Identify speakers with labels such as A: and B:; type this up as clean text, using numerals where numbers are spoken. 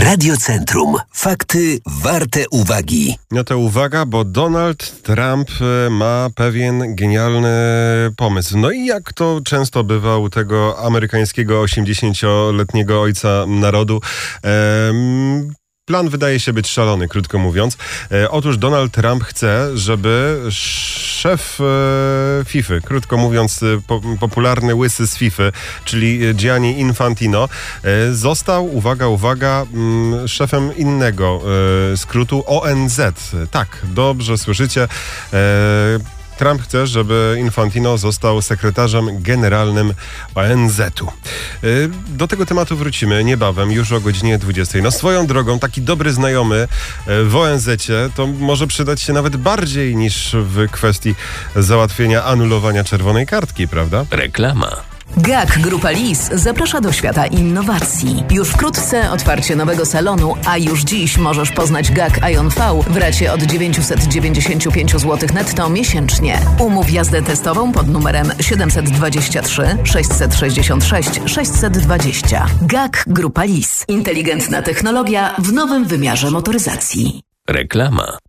A: Radiocentrum. Fakty warte uwagi.
B: No to uwaga, bo Donald Trump ma pewien genialny pomysł. No i jak to często bywa u tego amerykańskiego 80-letniego ojca narodu, plan wydaje się być szalony, krótko mówiąc. Otóż Donald Trump chce, żeby szef FIFA, krótko mówiąc popularny łysy z FIFA, czyli Gianni Infantino, został, uwaga, szefem innego skrótu ONZ. Tak, dobrze słyszycie. Trump chce, żeby Infantino został sekretarzem generalnym ONZ-u. Do tego tematu wrócimy niebawem, już o godzinie 20. No swoją drogą, taki dobry znajomy w ONZ-cie to może przydać się nawet bardziej niż w kwestii załatwienia anulowania czerwonej kartki, prawda?
C: Reklama.
D: GAK Grupa Lis zaprasza do świata innowacji. Już wkrótce otwarcie nowego salonu, a już dziś możesz poznać GAK Ion V w racie od 995 zł netto miesięcznie. Umów jazdę testową pod numerem 723 666 620. GAK Grupa Lis. Inteligentna technologia w nowym wymiarze motoryzacji.
C: Reklama.